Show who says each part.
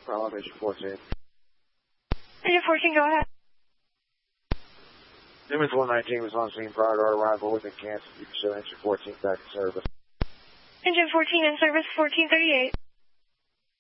Speaker 1: Bravo, Engine 14.
Speaker 2: Engine 14, go ahead.
Speaker 1: Siemens 119 was on scene prior to our arrival within Kansas. You can show Engine 14 back in service.
Speaker 2: Engine 14 in service, 1438.